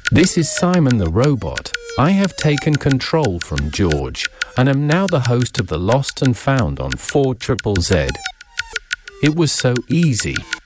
This is Simon the Robot. I have taken control from George and am now the host of the Lost and Found on 4ZZZ. It was so easy.